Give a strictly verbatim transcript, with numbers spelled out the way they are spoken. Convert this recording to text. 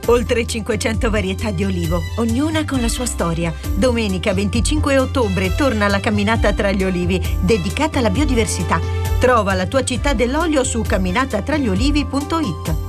Oltre cinquecento varietà di olivo, ognuna con la sua storia. Domenica venticinque ottobre torna la camminata tra gli olivi, dedicata alla biodiversità. Trova la tua città dell'olio su camminatatragliolivi punto it.